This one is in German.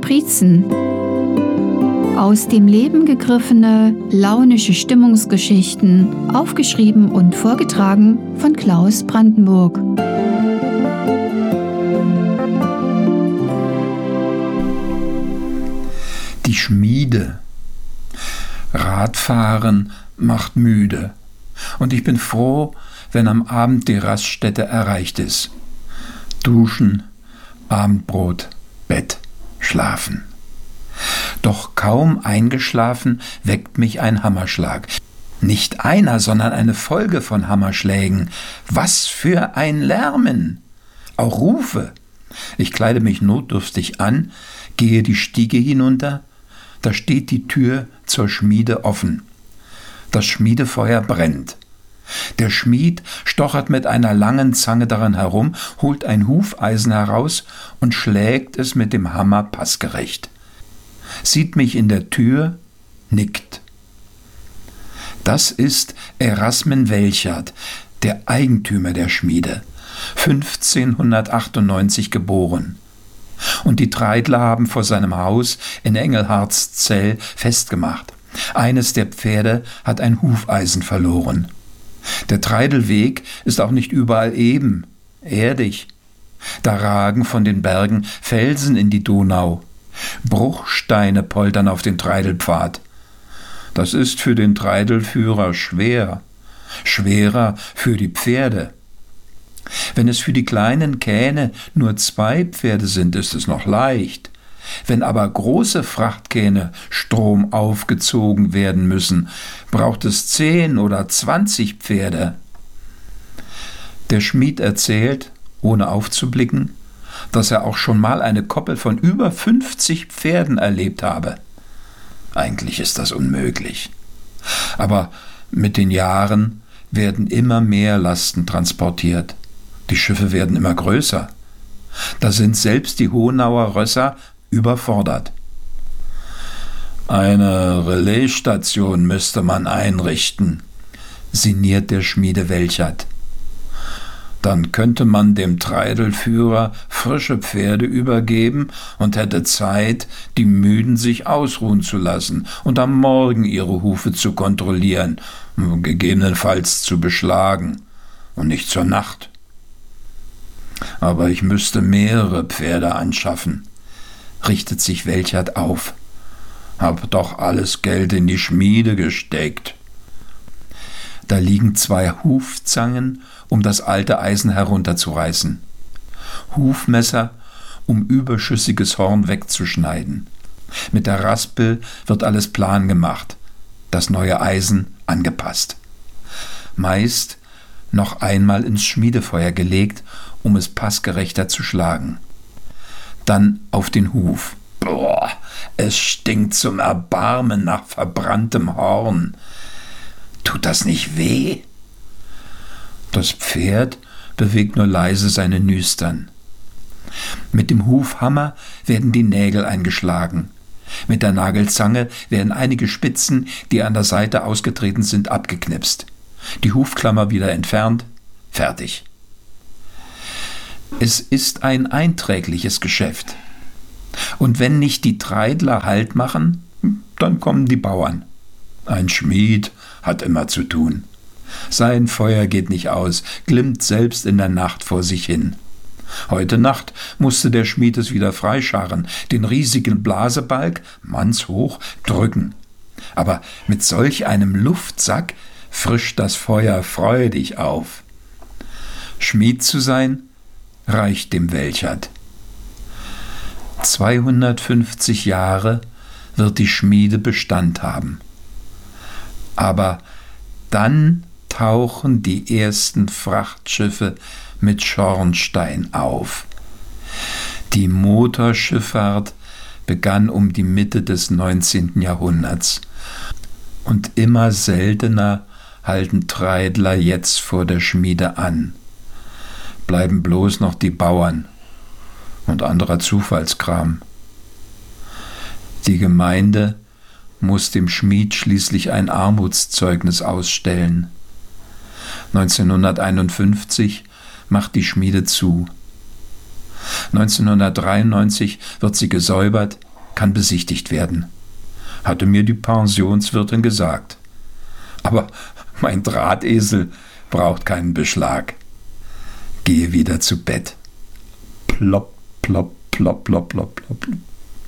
Kaprizen. Aus dem Leben gegriffene, launische Stimmungsgeschichten, aufgeschrieben und vorgetragen von Klaus Brandenburg. Die Schmiede. Radfahren macht müde. Und ich bin froh, wenn am Abend die Raststätte erreicht ist. Duschen, Abendbrot, Bett, schlafen. Doch kaum eingeschlafen, weckt mich ein Hammerschlag. Nicht einer, sondern eine Folge von Hammerschlägen. Was für ein Lärmen! Auch Rufe. Ich kleide mich notdürftig an, gehe die Stiege hinunter. Da steht die Tür zur Schmiede offen. Das Schmiedefeuer brennt. Der Schmied stochert mit einer langen Zange daran herum, holt ein Hufeisen heraus und schlägt es mit dem Hammer passgerecht. Sieht mich in der Tür, nickt. Das ist Erasmen Welchert, der Eigentümer der Schmiede, 1598 geboren. Und die Treidler haben vor seinem Haus in Engelhardszell festgemacht. Eines der Pferde hat ein Hufeisen verloren. Der Treidelweg ist auch nicht überall eben, erdig. Da ragen von den Bergen Felsen in die Donau. Bruchsteine poltern auf den Treidelpfad. Das ist für den Treidelführer schwer, schwerer für die Pferde. Wenn es für die kleinen Kähne nur 2 Pferde sind, ist es noch leicht. Wenn aber große Frachtkähne stromaufgezogen werden müssen, braucht es 10 oder 20 Pferde. Der Schmied erzählt, ohne aufzublicken, dass er auch schon mal eine Koppel von über 50 Pferden erlebt habe. Eigentlich ist das unmöglich. Aber mit den Jahren werden immer mehr Lasten transportiert. Die Schiffe werden immer größer. Da sind selbst die Honauer Rösser überfordert. Eine Relaisstation müsste man einrichten, sinniert der Schmiede Welchert. Dann könnte man dem Treidelführer frische Pferde übergeben und hätte Zeit, die Müden sich ausruhen zu lassen und am Morgen ihre Hufe zu kontrollieren, gegebenenfalls zu beschlagen und nicht zur Nacht. Aber ich müsste mehrere Pferde anschaffen, richtet sich Welchert auf. Hab doch alles Geld in die Schmiede gesteckt. Da liegen 2 Hufzangen, um das alte Eisen herunterzureißen. Hufmesser, um überschüssiges Horn wegzuschneiden. Mit der Raspel wird alles plan gemacht, das neue Eisen angepasst. Meist noch einmal ins Schmiedefeuer gelegt, um es passgerechter zu schlagen. Dann auf den Huf. Boah, es stinkt zum Erbarmen nach verbranntem Horn. Tut das nicht weh? Das Pferd bewegt nur leise seine Nüstern. Mit dem Hufhammer werden die Nägel eingeschlagen. Mit der Nagelzange werden einige Spitzen, die an der Seite ausgetreten sind, abgeknipst. Die Hufklammer wieder entfernt. Fertig. Es ist ein einträgliches Geschäft. Und wenn nicht die Treidler Halt machen, dann kommen die Bauern. Ein Schmied hat immer zu tun. Sein Feuer geht nicht aus, glimmt selbst in der Nacht vor sich hin. Heute Nacht musste der Schmied es wieder freischarren, den riesigen Blasebalg, mannshoch, drücken. Aber mit solch einem Luftsack frischt das Feuer freudig auf. Schmied zu sein, reicht dem Welchert. 250 Jahre wird die Schmiede Bestand haben. Aber dann tauchen die ersten Frachtschiffe mit Schornstein auf. Die Motorschifffahrt begann um die Mitte des 19. Jahrhunderts. Und immer seltener halten Treidler jetzt vor der Schmiede an. Bleiben bloß noch die Bauern und anderer Zufallskram. Die Gemeinde muss dem Schmied schließlich ein Armutszeugnis ausstellen. 1951 macht die Schmiede zu. 1993 wird sie gesäubert, kann besichtigt werden, hatte mir die Pensionswirtin gesagt. Aber mein Drahtesel braucht keinen Beschlag. Gehe wieder zu Bett. Plopp, plopp, plopp, plopp, plopp, plopp.